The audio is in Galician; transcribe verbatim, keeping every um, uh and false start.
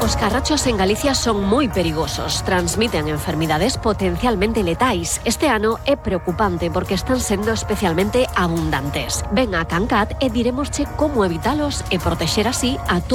Os carrachos en Galicia son moi perigosos, transmiten enfermidades potencialmente letais. Este ano é preocupante porque están sendo especialmente abundantes. Ven a Cancat e diremosche como evitalos e protexer así a